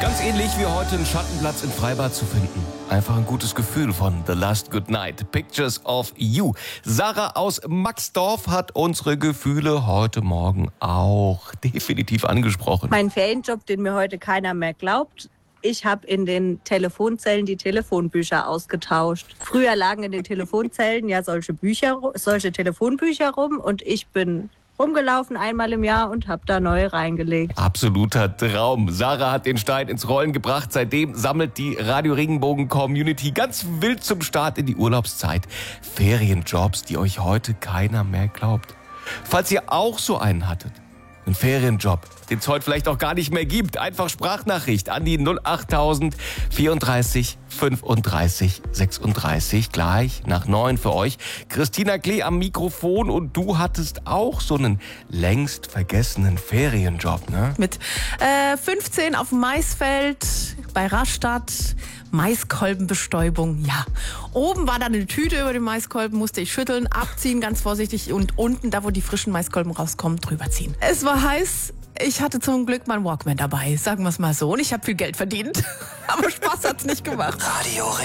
Ganz ähnlich wie heute einen Schattenplatz im Freibad zu finden. Einfach ein gutes Gefühl von The Last Good Night. Pictures of You. Sarah aus Maxdorf hat unsere Gefühle heute Morgen auch definitiv angesprochen. Mein Ferienjob, den mir heute keiner mehr glaubt. Ich habe in den Telefonzellen die Telefonbücher ausgetauscht. Früher lagen in den Telefonzellen ja solche Telefonbücher rum und ich bin rumgelaufen einmal im Jahr und habe da neue reingelegt. Absoluter Traum. Sarah hat den Stein ins Rollen gebracht. Seitdem sammelt die Radio Regenbogen Community ganz wild zum Start in die Urlaubszeit Ferienjobs, die euch heute keiner mehr glaubt. Falls ihr auch so einen hattet, einen Ferienjob, den es heute vielleicht auch gar nicht mehr gibt, einfach Sprachnachricht an die 08000 34 35 36, gleich nach 9 für euch. Christina Klee am Mikrofon und du hattest auch so einen längst vergessenen Ferienjob, ne? Mit 15 auf dem Maisfeld bei Rastatt, Maiskolbenbestäubung, ja. Oben war dann eine Tüte über den Maiskolben, musste ich schütteln, abziehen, ganz vorsichtig und unten, da wo die frischen Maiskolben rauskommen, drüber ziehen. Es war heiß. Ich hatte zum Glück meinen Walkman dabei, sagen wir es mal so. Und ich habe viel Geld verdient. Aber Spaß hat's nicht gemacht. Radio